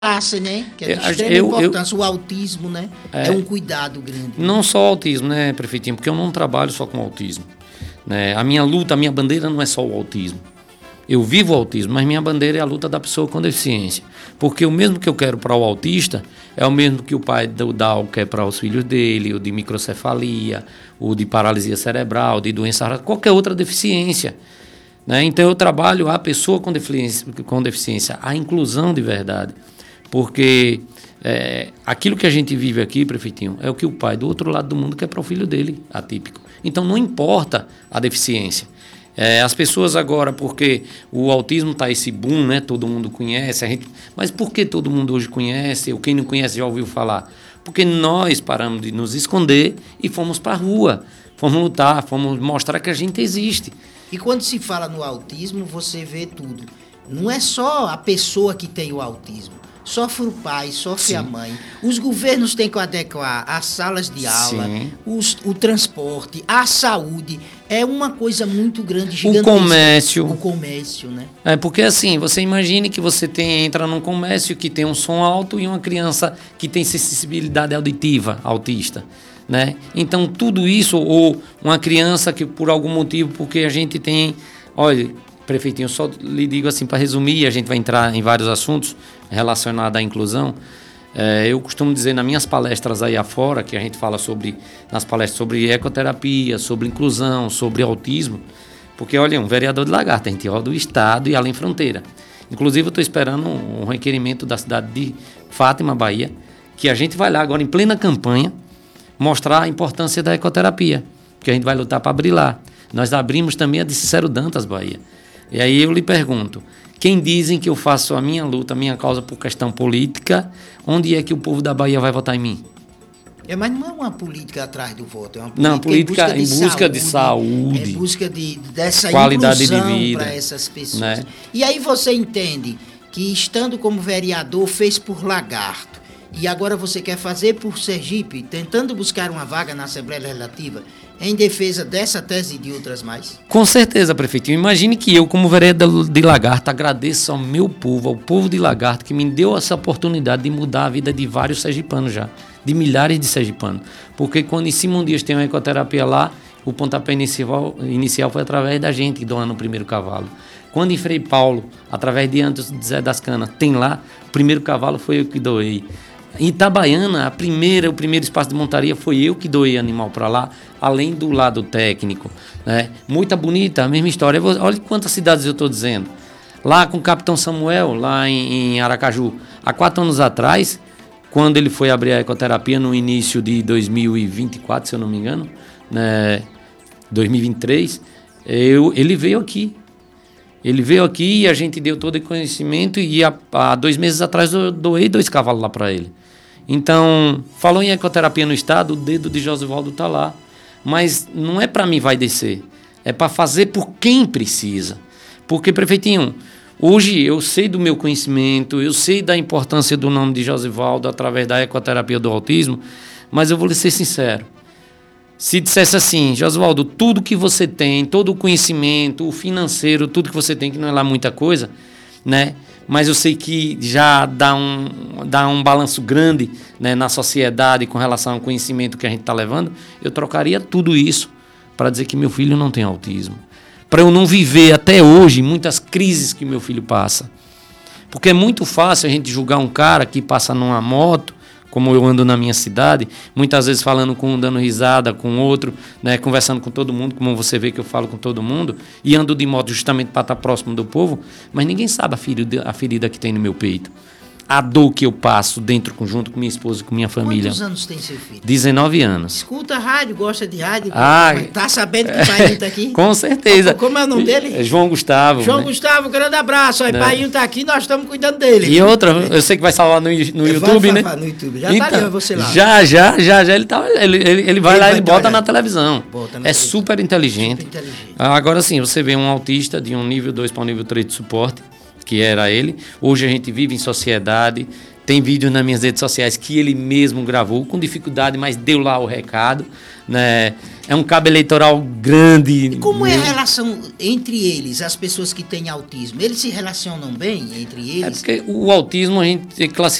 Passa, né? Que é de extrema importância. O autismo, né? É um cuidado grande. Não só o autismo, né, prefeitinho? Porque eu não trabalho só com autismo. Né? A minha luta, a minha bandeira não é só o autismo. Eu vivo o autismo, mas minha bandeira é a luta da pessoa com deficiência. Porque o mesmo que eu quero para o autista é o mesmo que o pai do Down quer para os filhos dele, o de microcefalia, o de paralisia cerebral, de doença, qualquer outra deficiência. Né? Então eu trabalho a pessoa com deficiência, a inclusão de verdade. Porque aquilo que a gente vive aqui, prefeitinho, é o que o pai do outro lado do mundo quer para o filho dele, atípico. Então não importa a deficiência. As pessoas agora, porque o autismo está esse boom, né? Todo mundo conhece, mas por que todo mundo hoje conhece, ou quem não conhece já ouviu falar? Porque nós paramos de nos esconder e fomos para a rua, fomos lutar, fomos mostrar que a gente existe. E quando se fala no autismo, você vê tudo. Não é só a pessoa que tem o autismo. Sofre o pai, sofre Sim. a mãe. Os governos têm que adequar as salas de aula, o transporte, a saúde. É uma coisa muito grande, gigantesca. O comércio, né? Porque assim, você imagine que você entra num comércio que tem um som alto e uma criança que tem sensibilidade auditiva, autista. Né? Então, tudo isso, ou uma criança que por algum motivo, porque a gente tem... Olha, prefeitinho, só lhe digo assim, para resumir, a gente vai entrar em vários assuntos relacionados à inclusão. Eu costumo dizer nas minhas palestras aí afora, que a gente fala nas palestras sobre ecoterapia, sobre inclusão, sobre autismo, porque, olha, um vereador de Lagarta, a gente roda o estado e além fronteira. Inclusive, eu estou esperando um requerimento da cidade de Fátima, Bahia, que a gente vai lá agora, em plena campanha, mostrar a importância da ecoterapia, porque a gente vai lutar para abrir lá. Nós abrimos também a de Cicero Dantas, Bahia. E aí eu lhe pergunto, quem dizem que eu faço a minha luta, a minha causa por questão política, onde é que o povo da Bahia vai votar em mim? Mas não é uma política atrás do voto, é uma política em busca de saúde. Em busca dessa qualidade inclusão de vida para essas pessoas. Né? E aí você entende que, estando como vereador, fez por Lagarto, e agora você quer fazer por Sergipe, tentando buscar uma vaga na Assembleia Legislativa, em defesa dessa tese e de outras mais? Com certeza, prefeitinho. Imagine que eu, como vereador de Lagarto, agradeço ao meu povo, ao povo de Lagarto, que me deu essa oportunidade de mudar a vida de vários sergipanos já, de milhares de sergipanos. Porque quando em Simão Dias tem uma ecoterapia lá, o pontapé inicial foi através da gente, doando o primeiro cavalo. Quando em Frei Paulo, através de Antes de Zé das Canas, tem lá, o primeiro cavalo foi eu que doei. Em Itabaiana, o primeiro espaço de montaria foi eu que doei animal para lá, além do lado técnico. Né? Muito bonita, a mesma história. Olha quantas cidades eu estou dizendo. Lá com o Capitão Samuel, lá em Aracaju, há 4 anos atrás, quando ele foi abrir a ecoterapia no início de 2024, se eu não me engano, né? 2023, ele veio aqui. Ele veio aqui e a gente deu todo o conhecimento e há 2 meses atrás eu doei 2 cavalos lá para ele. Então, falou em ecoterapia no estado, o dedo de Josivaldo está lá. Mas não é para mim vai descer, é para fazer por quem precisa. Porque, prefeitinho, hoje eu sei do meu conhecimento, eu sei da importância do nome de Josivaldo através da ecoterapia do autismo, mas eu vou lhe ser sincero. Se dissesse assim, Josivaldo, tudo que você tem, todo o conhecimento, o financeiro, tudo que você tem, que não é lá muita coisa, né? Mas eu sei que já dá um balanço grande, né, na sociedade com relação ao conhecimento que a gente está levando, eu trocaria tudo isso para dizer que meu filho não tem autismo. Para eu não viver até hoje muitas crises que meu filho passa. Porque é muito fácil a gente julgar um cara que passa numa moto, como eu ando na minha cidade, muitas vezes falando com um, dando risada com outro, né, conversando com todo mundo, como você vê que eu falo com todo mundo, e ando de moto justamente para estar próximo do povo, mas ninguém sabe a ferida que tem no meu peito. A dor que eu passo junto com minha esposa e com minha família. Quantos anos tem seu filho? 19 anos. Escuta rádio, gosta de rádio? Ah, tá sabendo que o Paiinho tá aqui? Com certeza. Como é o nome dele? João Gustavo. João, né? Gustavo, grande abraço. Aí, Paiinho tá aqui, nós estamos cuidando dele. E outra, eu sei que vai salvar no YouTube, né? No YouTube. Já então, tá ali, você lá. Já. Ele vai lá e bota na televisão. Super inteligente. Agora sim, você vê um autista de um nível 2 para um nível 3 de suporte, que era ele. Hoje a gente vive em sociedade. Tem vídeos nas minhas redes sociais que ele mesmo gravou com dificuldade, mas deu lá o recado, né? É um cabo eleitoral grande. E como é a relação entre eles, as pessoas que têm autismo? Eles se relacionam bem entre eles? É porque o autismo a gente